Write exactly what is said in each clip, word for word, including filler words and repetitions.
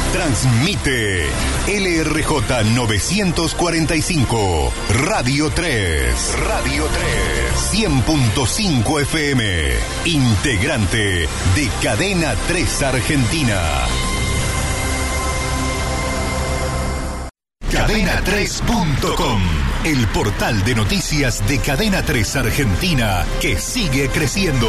Transmite L R J novecientos cuarenta y cinco, Radio tres. Radio tres. cien punto cinco F M. Integrante de Cadena tres Argentina. cadena tres punto com, el portal de noticias de Cadena tres Argentina que sigue creciendo.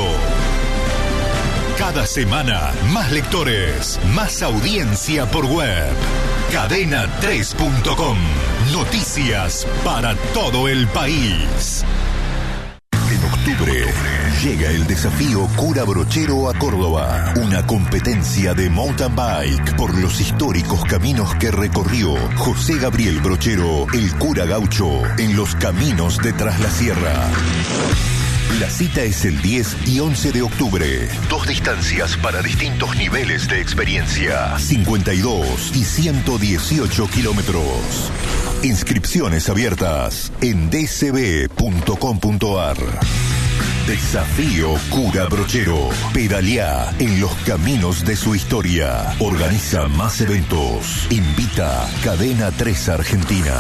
Cada semana, más lectores, más audiencia por web. cadena tres punto com. Noticias para todo el país. En octubre llega el desafío Cura Brochero a Córdoba. Una competencia de mountain bike por los históricos caminos que recorrió José Gabriel Brochero, el cura gaucho, en los caminos de Tras la Sierra. La cita es el diez y once de octubre. Dos distancias para distintos niveles de experiencia. cincuenta y dos y ciento dieciocho kilómetros. Inscripciones abiertas en d c b punto com punto a r. Desafío Cura Brochero. Pedaleá en los caminos de su historia. Organiza más eventos. Invita Cadena tres Argentina.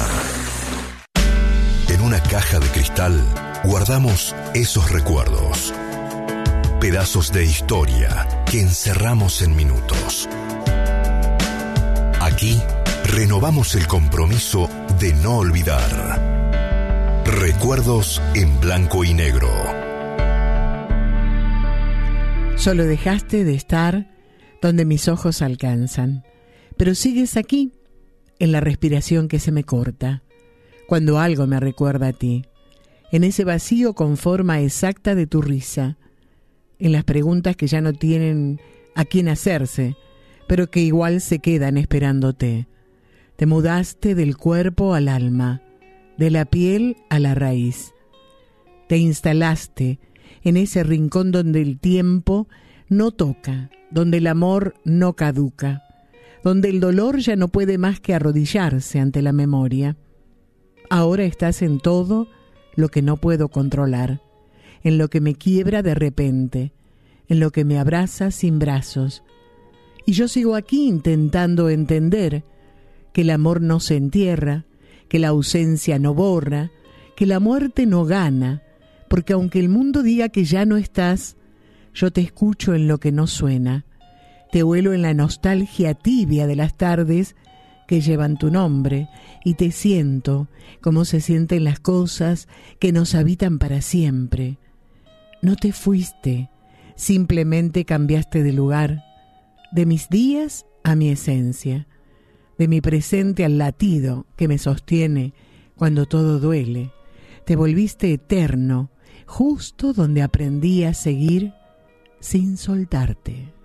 En una caja de cristal guardamos esos recuerdos, pedazos de historia que encerramos en minutos. Aquí renovamos el compromiso de no olvidar. Recuerdos en blanco y negro. Solo dejaste de estar donde mis ojos alcanzan, pero sigues aquí, en la respiración que se me corta, cuando algo me recuerda a ti. En ese vacío con forma exacta de tu risa, en las preguntas que ya no tienen a quién hacerse, pero que igual se quedan esperándote. Te mudaste del cuerpo al alma, de la piel a la raíz. Te instalaste en ese rincón donde el tiempo no toca, donde el amor no caduca, donde el dolor ya no puede más que arrodillarse ante la memoria. Ahora estás en todo lo que no puedo controlar, en lo que me quiebra de repente, en lo que me abraza sin brazos. Y yo sigo aquí intentando entender que el amor no se entierra, que la ausencia no borra, que la muerte no gana, porque aunque el mundo diga que ya no estás, yo te escucho en lo que no suena, te huelo en la nostalgia tibia de las tardes que llevan tu nombre, y te siento como se sienten las cosas que nos habitan para siempre. No te fuiste, simplemente cambiaste de lugar, de mis días a mi esencia, de mi presente al latido que me sostiene cuando todo duele. Te volviste eterno, justo donde aprendí a seguir sin soltarte.